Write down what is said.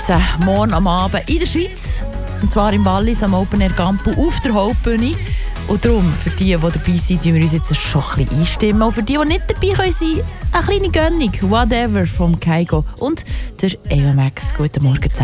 jetzt morgen am Abend in der Schweiz. Und zwar im Wallis am Open Air Campus auf der Hauptbühne. Und darum, für die dabei sind, tun wir uns jetzt schon ein bisschen einstimmen. Und für die nicht dabei können sein, eine kleine Gönnung. Whatever vom Kaigo und der Eva Max. Guten Morgen zusammen.